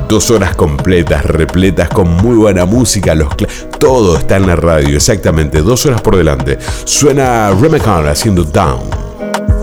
2 horas completas, repletas, con muy buena música, todo está en la radio, exactamente, 2 horas por delante. Suena Remy Ma haciendo Down.